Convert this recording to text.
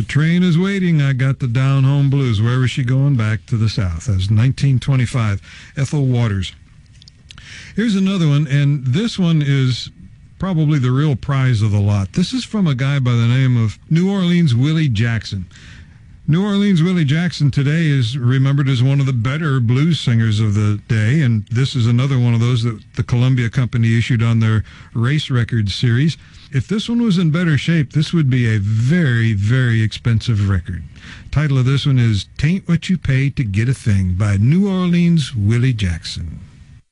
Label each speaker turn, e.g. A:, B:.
A: train is waiting, I got the down home blues. Where was she going? Back to the South. That was 1925. Ethel Waters. Here's another one, and this one is probably the real prize of the lot. This is from a guy by the name of New Orleans Willie Jackson. New Orleans Willie Jackson today is remembered as one of the better blues singers of the day, and this is another one of those that the Columbia Company issued on their Race Records series. If this one was in better shape, this would be a very, very expensive record. Title of this one is "Tain't What You Pay to Get a Thing" by New Orleans Willie Jackson.